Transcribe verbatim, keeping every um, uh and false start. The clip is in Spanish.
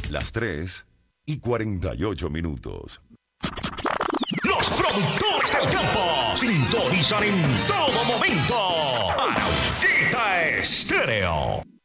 Las tres y cuarenta y ocho minutos. Los productores del campo sintonizan en todo momento. Arauquita Estéreo.